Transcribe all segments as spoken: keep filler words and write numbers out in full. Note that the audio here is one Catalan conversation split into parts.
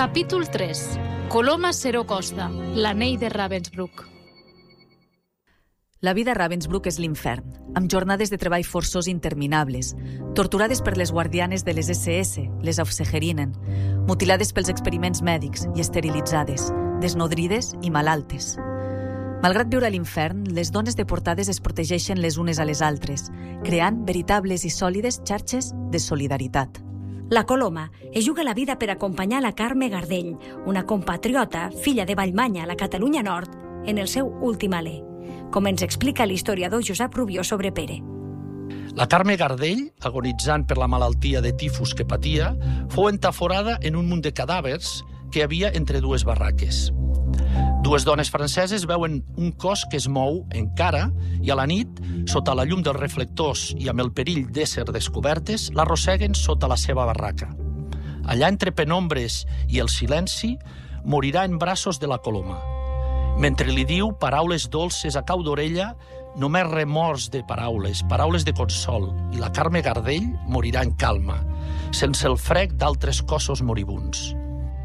Capítol tres. Coloma Seró Costa, l'anell de Ravensbrück. La vida a Ravensbrück és l'infern, amb jornades de treball forçós interminables, torturades per les guardianes de les esse esse, les Aufseherinen, mutilades pels experiments mèdics i esterilitzades, desnodrides i malaltes. Malgrat viure a l'infern, les dones deportades es protegeixen les unes a les altres, creant veritables i sòlides xarxes de solidaritat. La Coloma es juga la vida per acompanyar la Carme Gardell, una compatriota, filla de Vallmanya, a la Catalunya Nord, en el seu últim alè, com ens explica l'historiador Josep Rubió sobre Pere. La Carme Gardell, agonitzant per la malaltia de tifus que patia, fou entaforada en un munt de cadàvers que hi havia entre dues barraques. Dues dones franceses veuen un cos que es mou encara i a la nit, sota la llum dels reflectors i amb el perill d'ésser descobertes, l'arrosseguen sota la seva barraca. Allà, entre penombres i el silenci, morirà en braços de la Coloma. Mentre li diu paraules dolces a cau d'orella, només remords de paraules, paraules de consol, i la Carme Gardell morirà en calma, sense el frec d'altres cossos moribuns.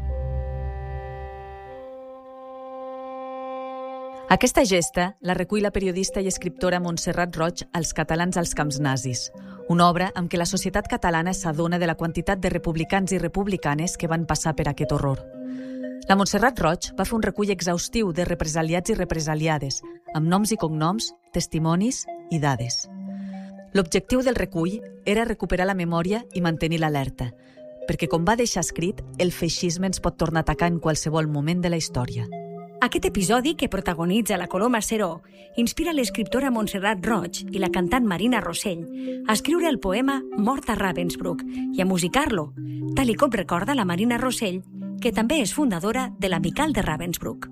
Aquesta gesta la recull la periodista i escriptora Montserrat Roig als catalans als camps nazis, una obra amb què la societat catalana s'adona de la quantitat de republicans i republicanes que van passar per aquest horror. La Montserrat Roig va fer un recull exhaustiu de represaliats i represaliades, amb noms i cognoms, testimonis i dades. L'objectiu del recull era recuperar la memòria i mantenir l'alerta, perquè, com va deixar escrit, el feixisme ens pot tornar a atacar en qualsevol moment de la història. Aquest episodi, que protagonitza la Coloma Seró, inspira l'escriptora Montserrat Roig i la cantant Marina Rossell a escriure el poema Mort a Ravensbrück i a musicar-lo, tal i com recorda la Marina Rossell, que també és fundadora de l'Amical de Ravensbrück.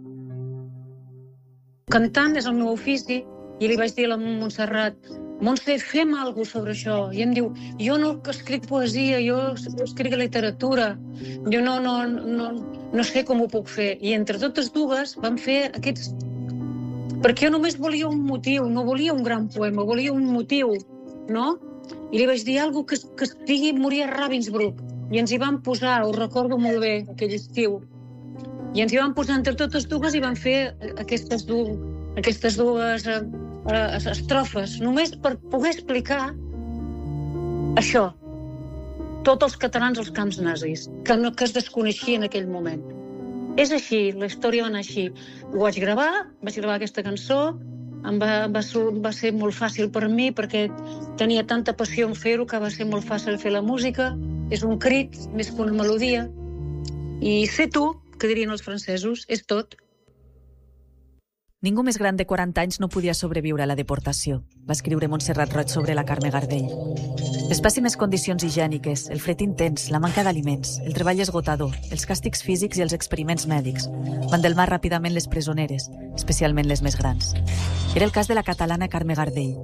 Cantant és el meu ofici i li vaig dir a la Montserrat: Montse, fem alguna cosa sobre això. I em diu, jo no escric poesia, jo escric literatura. Jo no, no, no, no sé com ho puc fer. I entre totes dues vam fer aquests... Perquè jo només volia un motiu, no volia un gran poema, volia un motiu, no? I li vaig dir alguna cosa que, que estigui morir a Ravensbrück. I ens hi vam posar, ho recordo molt bé, aquell estiu. I ens hi vam posar entre totes dues i vam fer aquestes, du... aquestes dues... Uh, estrofes, només per poder explicar això, tots els catalans als camps nazis, que, no, que es desconeixia en aquell moment. És així, la història va anar així. Ho vaig gravar, vaig gravar aquesta cançó, em va, va, va ser molt fàcil per mi perquè tenia tanta passió en fer-ho que va ser molt fàcil fer la música. És un crit més que una melodia. I sé tu, que dirien els francesos, és tot. Ningú més gran de quaranta anys no podia sobreviure a la deportació, va escriure Montserrat Roig sobre la Carme Gardell. Les pèssimes condicions higièniques, el fred intens, la manca d'aliments, el treball esgotador, els càstigs físics i els experiments mèdics van delmar ràpidament les presoneres, especialment les més grans. Era el cas de la catalana Carme Gardell.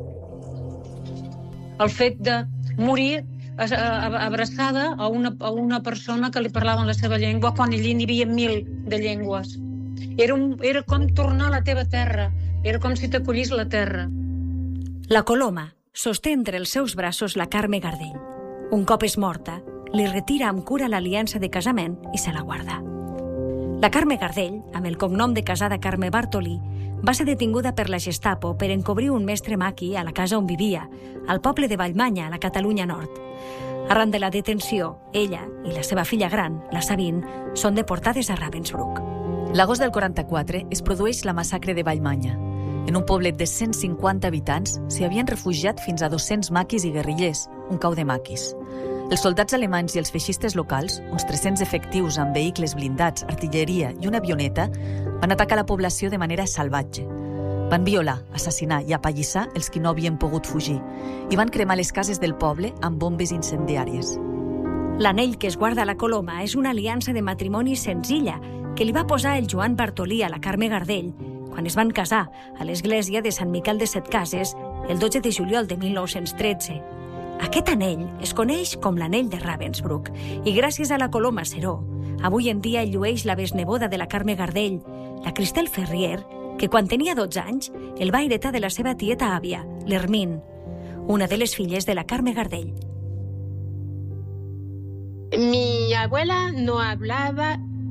El fet de morir abraçada a una, a una persona que li parlava en la seva llengua quan allí n'hi havia mil de llengües. Era, un, era com tornar a la teva terra. Era com si t'acollís la terra. La Coloma sosté entre els seus braços la Carme Gardell. Un cop és morta, li retira amb cura l'aliança de casament i se la guarda. La Carme Gardell, amb el cognom de casada Carme Bartolí, va ser detinguda per la Gestapo per encobrir un mestre maqui a la casa on vivia, al poble de Vallmanya, a la Catalunya Nord. Arran de la detenció, ella i la seva filla gran, la Sabine, són deportades a Ravensbrück. L'agost del quaranta-quatre es produeix la massacre de Vallmanya. En un poblet de cent cinquanta habitants s'hi havien refugiat fins a dos-cents maquis i guerrillers, un cau de maquis. Els soldats alemanys i els feixistes locals, uns tres-cents efectius amb vehicles blindats, artilleria i una avioneta, van atacar la població de manera salvatge. Van violar, assassinar i apallissar els qui no havien pogut fugir i van cremar les cases del poble amb bombes incendiàries. L'anell que es guarda a la Coloma és una aliança de matrimoni senzilla que li va posar el Joan Bartolí a la Carme Gardell quan es van casar a l'església de Sant Miquel de Setcases el dotze de juliol de mil nou-cents tretze. Aquest anell es coneix com l'anell de Ravensbrück i gràcies a la Coloma Seró, avui en dia llueix la besneboda de la Carme Gardell, la Cristel Ferrier, que quan tenia dotze anys el va heretar de la seva tieta àvia, l'Hermine, una de les filles de la Carme Gardell. Mi abuela no hablaba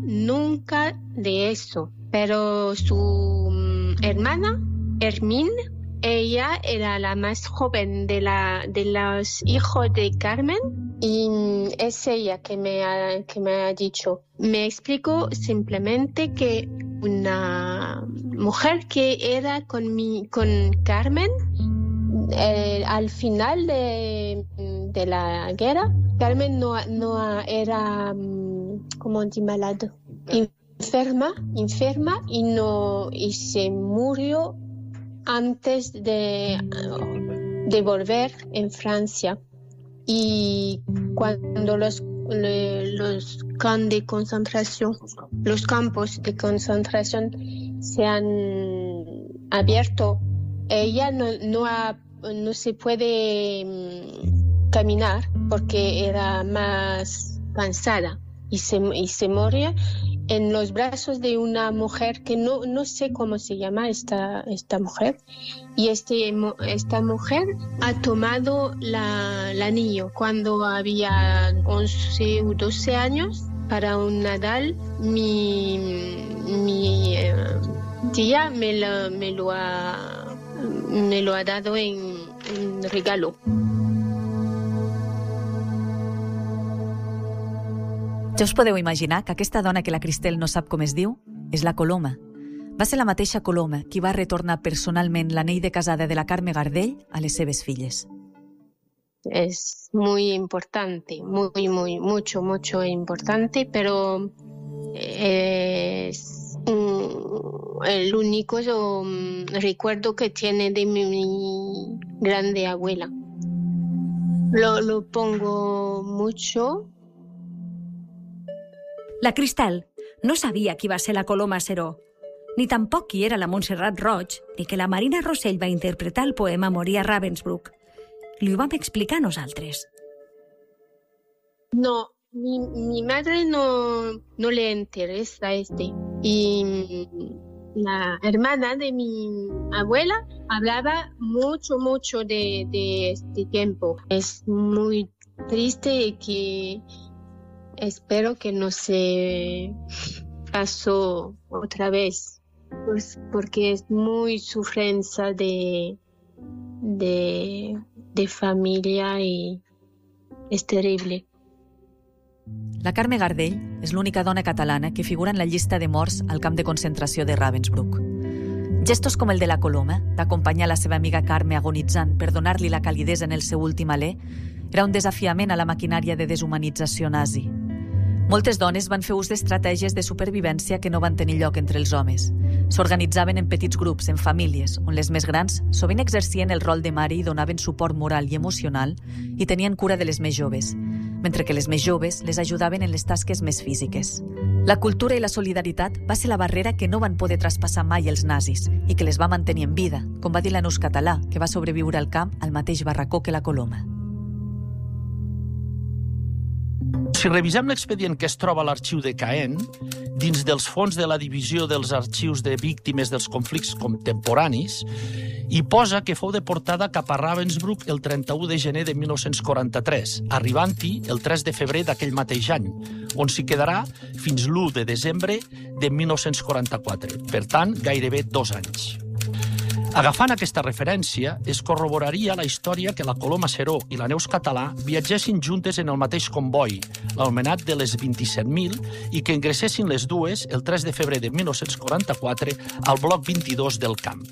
nunca de eso. Pero su hermana, Hermine, ella era la más joven de, la, de los hijos de Carmen y es ella que me ha, que me ha dicho. Me explico simplemente que una mujer que era con, mi, con Carmen, eh, al final de, de la guerra, Carmen no, no era, ¿cómo se llama? Enferma, enferma y, no, y se murió antes de, de volver en Francia. Y cuando los, los campos de concentración, los campos de concentración se han abierto, ella no, no, ha, no se puede caminar porque era más cansada y se, y se moría en los brazos de una mujer que no, no sé cómo se llama esta, esta mujer. Y este, esta mujer ha tomado la, el anillo cuando había once o doce años para un Nadal. Mi, mi eh, tía me lo, me, lo ha, me lo ha dado en, en regalo. Ja us podeu imaginar que aquesta dona que la Cristel no sap com es diu és la Coloma. Va ser la mateixa Coloma qui va retornar personalment l'anell de casada de la Carme Gardell a les seves filles. Es muy importante, muy, muy, mucho, mucho importante, pero es um, el único um, recuerdo que tiene de mi, mi grande abuela. Lo, lo pongo mucho. La Cristel no sabia qui va ser la Coloma Seró, ni tampoc qui era la Montserrat Roig, ni que la Marina Rossell va interpretar el poema Morir a Ravensbrück. Li ho vam explicar a nosaltres. No, mi, mi madre no, no le interesa este. Y la hermana de mi abuela hablaba mucho, mucho de, de este tiempo. Es muy triste que espero que no se pasó otra vez, pues porque es muy sufrencia de, de, de familia y es terrible. La Carme Gardell és l'única dona catalana que figura en la llista de morts al camp de concentració de Ravensbrück. Gestos com el de la Coloma, d'acompanyar la seva amiga Carme agonitzant per donar-li la calidesa en el seu últim alè, era un desafiament a la maquinària de deshumanització nazi. Moltes dones van fer ús d'estratègies de supervivència que no van tenir lloc entre els homes. S'organitzaven en petits grups, en famílies, on les més grans sovint exercien el rol de mare i donaven suport moral i emocional i tenien cura de les més joves, mentre que les més joves les ajudaven en les tasques més físiques. La cultura i la solidaritat va ser la barrera que no van poder traspassar mai els nazis i que les va mantenir en vida, com va dir la Neus Català, que va sobreviure al camp al mateix barracó que la Coloma. Si revisem l'expedient que es troba a l'arxiu de Caen, dins dels fons de la Divisió dels Arxius de Víctimes dels Conflictes Contemporanis, hi posa que fou deportada cap a Ravensbrück el trenta-u de gener de mil nou-cents quaranta-tres, arribant-hi el tres de febrer d'aquell mateix any, on s'hi quedarà fins l'u de desembre de mil nou-cents quaranta-quatre, per tant, gairebé dos anys. Agafant aquesta referència, es corroboraria la història que la Coloma Seró i la Neus Català viatgessin juntes en el mateix comboi, l'anomenat de les vint-i-set mil, i que ingressessin les dues el tres de febrer de mil nou-cents quaranta-quatre al bloc vint-i-dos del camp.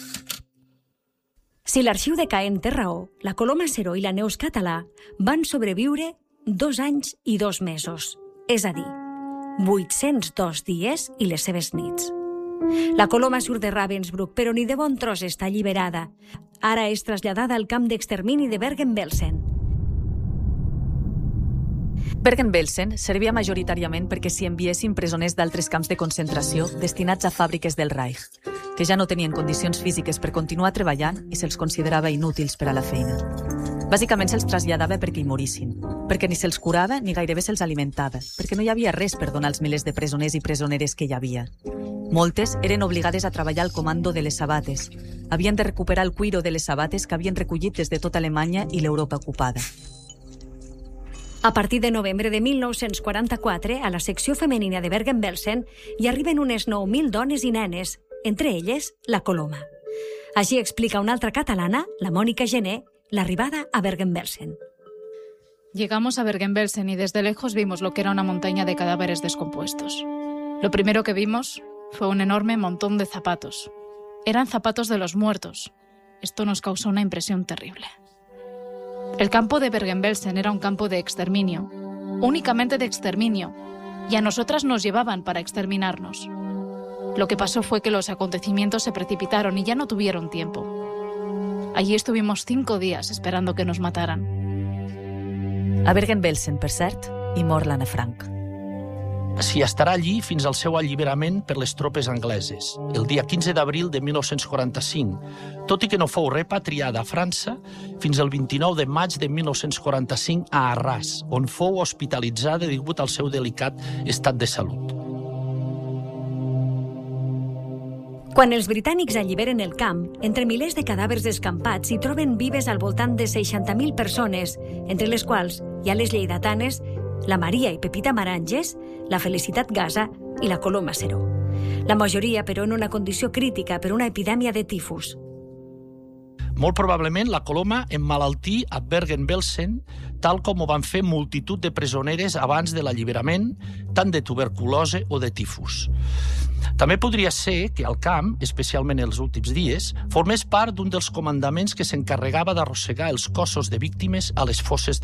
Si l'arxiu de Caen té raó, la Coloma Seró i la Neus Català van sobreviure dos anys i dos mesos, és a dir, vuit-cents dos dies i les seves nits. La Coloma surt de Ravensbrück, però ni de bon tros està alliberada. Ara és traslladada al camp d'extermini de Bergen-Belsen. Bergen-Belsen servia majoritàriament perquè s'hi enviessin presoners d'altres camps de concentració destinats a fàbriques del Reich, que ja no tenien condicions físiques per continuar treballant i se'ls considerava inútils per a la feina. Bàsicament se'ls traslladava perquè hi morissin, perquè ni se'ls curava ni gairebé se'ls alimentava, perquè no hi havia res per donar als milers de presoners i presoneres que hi havia. Moltes eren obligades a treballar al comando de les sabates. Havien de recuperar el cuiro de les sabates que havien recollit des de tota Alemanya i l'Europa ocupada. A partir de novembre de mil nou-cents quaranta-quatre, a la secció femenina de Bergen-Belsen hi arriben unes nou mil dones i nenes, entre elles la Coloma. Així explica una altra catalana, la Mònica Gené, l'arribada a Bergen-Belsen. Llegamos a Bergen-Belsen y desde lejos vimos lo que era una montaña de cadáveres descompuestos. Lo primero que vimos fue un enorme montón de zapatos. Eran zapatos de los muertos. Esto nos causó una impresión terrible. El campo de Bergen-Belsen era un campo de exterminio, únicamente de exterminio, y a nosotras nos llevaban para exterminarnos. Lo que pasó fue que los acontecimientos se precipitaron y ya no tuvieron tiempo. Allí estuvimos cinco días esperando que nos mataran. A Bergen-Belsen, per cert, hi mor l'Anna Frank. S'hi estarà allí fins al seu alliberament per les tropes angleses, el dia quinze d'abril de mil nou-cents quaranta-cinc, tot i que no fou repatriada a França fins el vint-i-nou de maig de mil nou-cents quaranta-cinc a Arràs, on fou hospitalitzada degut al seu delicat estat de salut. Quan els britànics alliberen el camp, entre milers de cadàvers escampats s'hi troben vives al voltant de seixanta mil persones, entre les quals hi ha les lleidatanes, la Maria i Pepita Maranges, la Felicitat Gasa i la Coloma Seró. La majoria, però, en una condició crítica per una epidèmia de tifus. Molt probablement la Coloma emmalaltí a Bergen-Belsen, tal com ho van fer multitud de presoneres abans de l'alliberament, tant de tuberculose o de tifus. També podria ser que al camp, especialment els últims dies, formés part d'un dels comandaments que s'encarregava d'arrossegar els cossos de víctimes a les fosses